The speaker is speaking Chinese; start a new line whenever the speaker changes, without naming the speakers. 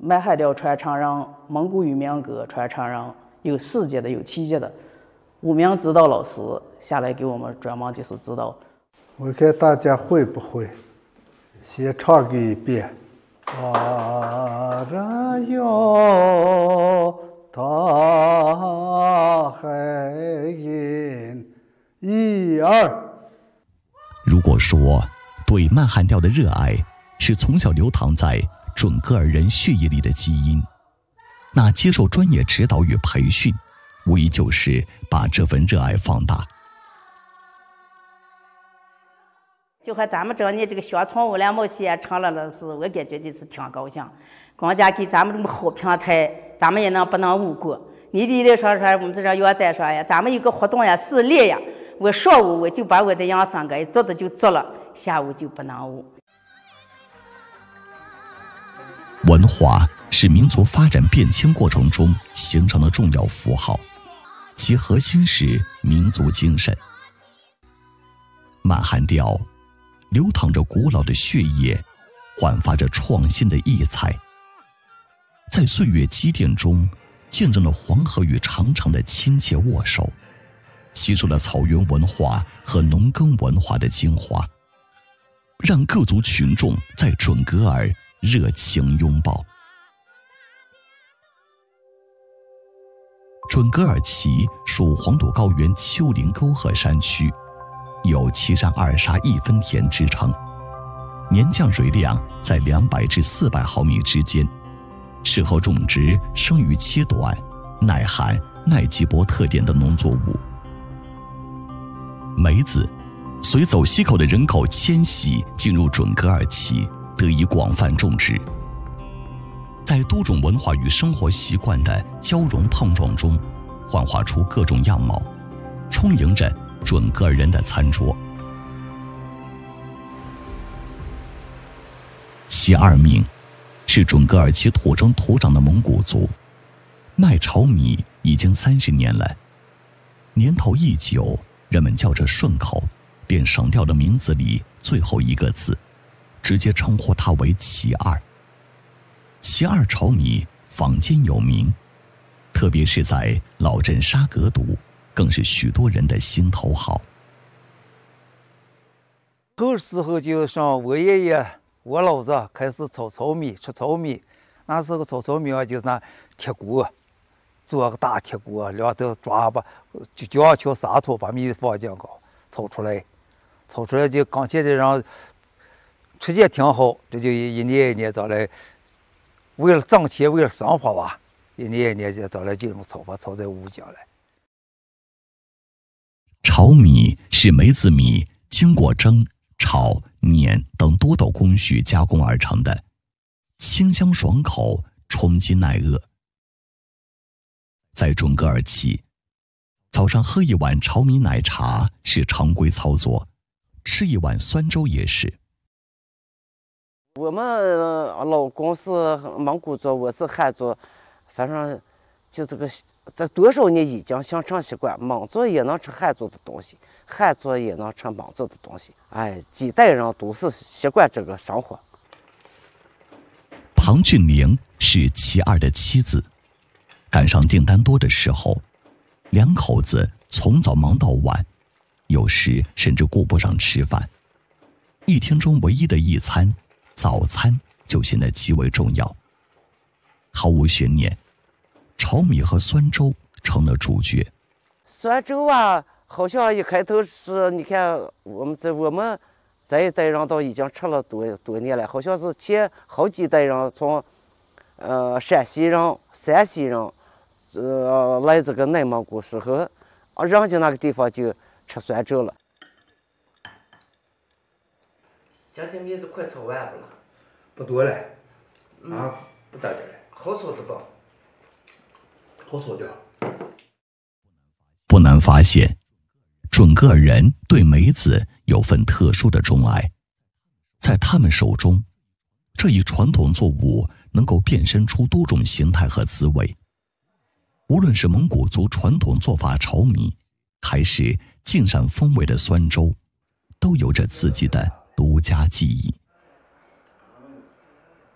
满汉调传承人、蒙古语民歌传承人，有4级的，有7级的5名指导老师下来给我们专门就是指导。
我看大家会不会，先唱个一遍。人哟，大海音，1、2。
如果说对满汉调的热爱是从小流淌在准噶尔人血液里的基因，那接受专业指导与培训，无疑就是把这份热爱放大。
就和咱们这你这个小宠物两毛钱成了的是，我感觉就是挺高兴。光家给咱们这么好平台，咱们也不能误过。你比如说我们这要再说呀，咱们有个活动呀，4练呀，我上午我就把我的养生给做的就做了，下午就不能误。
文化是民族发展变迁过程中形成的重要符号，其核心是民族精神。满汉调流淌着古老的血液，焕发着创新的异彩，在岁月积淀中见证了黄河与长城的亲切握手，吸收了草原文化和农耕文化的精华，让各族群众在准噶尔热情拥抱。准噶尔旗属黄土高原丘陵沟壑山区，有7山2沙1分田之称，年降水量在200至400毫米之间，适合种植生育期短、耐旱、耐季播特点的农作物。梅子随走西口的人口迁徙进入准噶尔旗，得以广泛种植。在多种文化与生活习惯的交融碰撞中，幻化出各种样貌，充盈着准噶尔人的餐桌。齐二命是准噶尔旗土生土长的蒙古族，卖炒米已经30年了。年头一久，人们叫着顺口，便省掉了名字里最后一个字，直接称呼他为齐二。齐二炒米坊间有名，特别是在老镇沙格堵，更是许多人的心头好。
后时候就上我爷爷我老子开始炒米吃炒米，那时候炒米啊，就是拿铁锅，做个大铁锅，两头抓把就姜敲砂土把米放进去炒出来就刚才这让吃起挺好，这就一年一年找来，为了挣钱为了生活吧，一年一年就找来这种炒法炒在乌江来。
炒米是梅子米经过蒸、炒、碾等多道工序加工而成的，清香爽口，充饥耐饿。在准噶尔旗，早上喝一碗炒米奶茶是常规操作，吃一碗酸粥也是。
我们老公是蒙古族，我是汉族，反正就这个这多少年已经形成习惯，蒙族也能吃汉族的东西，汉族也能吃蒙族的东西，几代人都是习惯这个生活。
庞俊玲是齐二的妻子，赶上订单多的时候，两口子从早忙到晚，有时甚至顾不上吃饭，一天中唯一的一餐早餐就显得极为重要。毫无悬念，炒米和酸粥成了主角。
酸粥啊，好像一开头是你看我们这一代人都已经吃了多年了，好像是前好几代人从陕西人、山西人来这个内蒙古时候，人家那个地方就吃酸粥了。今天米子快炒完不了？
不多了，不大点了。
好炒的不？
好炒点。
不难发现，准噶尔人对梅子有份特殊的钟爱，在他们手中，这一传统作物能够变身出多种形态和滋味。无论是蒙古族传统做法炒米，还是晋陕风味的酸粥，都有着自己的独家记忆。